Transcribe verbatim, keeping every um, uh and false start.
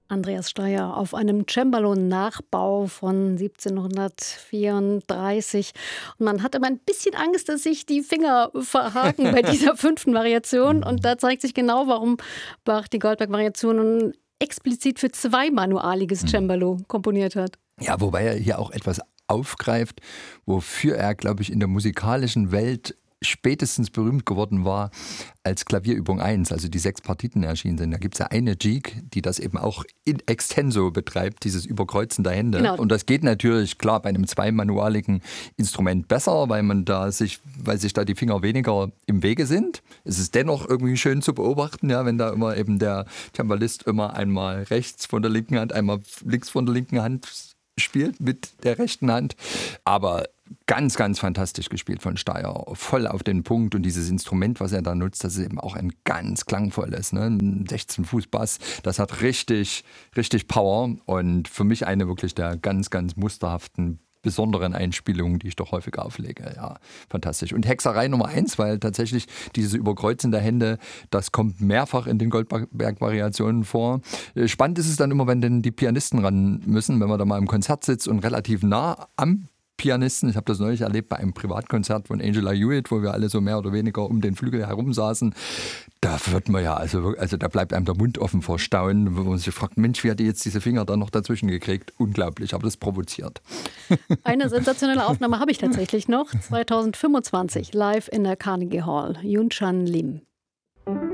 Andreas Steuer auf einem Cembalo-Nachbau von siebzehnhundertvierunddreißig. Und man hat immer ein bisschen Angst, dass sich die Finger verhaken bei dieser fünften Variation. Und da zeigt sich genau, warum Bach die Goldberg-Variationen explizit für zwei manualiges Cembalo komponiert hat. Ja, wobei er hier auch etwas aufgreift, wofür er, glaube ich, in der musikalischen Welt spätestens berühmt geworden war, als Klavierübung eins, also die sechs Partiten erschienen sind. Da gibt es ja eine Jig, die das eben auch in extenso betreibt, dieses Überkreuzen der Hände. Genau. Und das geht natürlich, klar, bei einem zweimanualigen Instrument besser, weil man da sich, weil sich da die Finger weniger im Wege sind. Es ist dennoch irgendwie schön zu beobachten, ja, wenn da immer eben der Cembalist immer einmal rechts von der linken Hand, einmal links von der linken Hand spielt mit der rechten Hand. Aber ganz, ganz fantastisch gespielt von Steuer. Voll auf den Punkt. Und dieses Instrument, was er da nutzt, das ist eben auch ein ganz klangvolles. Ne? Ein sechzehn Fuß Bass, das hat richtig, richtig Power. Und für mich eine wirklich der ganz, ganz musterhaften, besonderen Einspielungen, die ich doch häufig auflege. Ja, fantastisch. Und Hexerei Nummer eins, weil tatsächlich dieses Überkreuzen der Hände, das kommt mehrfach in den Goldberg-Variationen vor. Spannend ist es dann immer, wenn denn die Pianisten ran müssen, wenn man da mal im Konzert sitzt und relativ nah am Pianisten. Ich habe das neulich erlebt bei einem Privatkonzert von Angela Hewitt, wo wir alle so mehr oder weniger um den Flügel herum saßen. Da wird man ja, also, also da bleibt einem der Mund offen vor Staunen, wo man sich fragt, Mensch, wie hat die jetzt diese Finger da noch dazwischen gekriegt? Unglaublich, aber das provoziert. Eine sensationelle Aufnahme habe ich tatsächlich noch. zweitausendfünfundzwanzig live in der Carnegie Hall. Yoon Chan Lim.